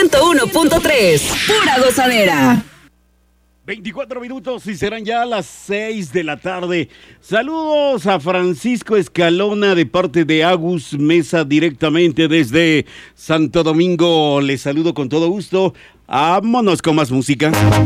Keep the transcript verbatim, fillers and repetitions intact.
ciento uno punto tres. Pura gozadera. veinticuatro minutos y serán ya las seis de la tarde. Saludos a Francisco Escalona de parte de Agus Mesa directamente desde Santo Domingo. Les saludo con todo gusto. Vámonos con más música.